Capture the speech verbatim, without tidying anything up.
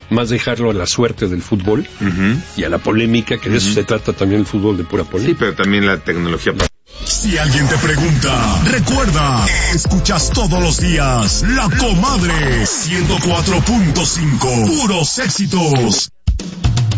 más dejarlo a la suerte del fútbol uh-huh. y a la polémica, que de uh-huh. eso se trata también el fútbol, de pura polémica. Sí, pero también la tecnología. Si alguien te pregunta, recuerda, escuchas todos los días La Comadre ciento cuatro punto cinco, puros éxitos.